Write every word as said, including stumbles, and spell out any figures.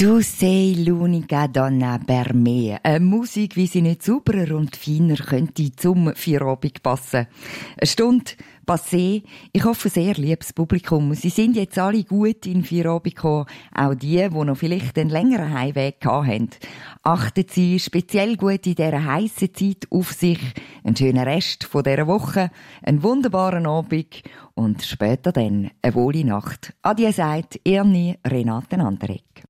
Du sei l'unica donna per me. Eine Musik, wie sie nicht sauberer und feiner könnte zum Feierabend passen. Eine Stunde passé. Ich hoffe sehr, liebes Publikum. Sie sind jetzt alle gut in den Feierabend gekommen. Auch die, die noch vielleicht einen längeren Heimweg hatten. Achten Sie speziell gut in dieser heissen Zeit auf sich. Einen schönen Rest von dieser Woche. Einen wunderbaren Abend. Und später dann eine wohle Nacht. Adieu sagt Ernie Renate Anderegg.